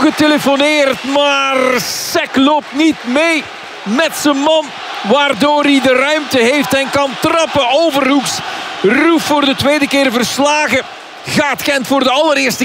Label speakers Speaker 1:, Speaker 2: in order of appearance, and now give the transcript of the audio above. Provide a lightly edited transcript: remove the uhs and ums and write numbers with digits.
Speaker 1: getelefoneerd, maar Sek loopt niet mee met zijn man, waardoor hij de ruimte heeft en kan trappen. Overhoeks. Roef voor de tweede keer verslagen. Gaat Gent voor de allereerste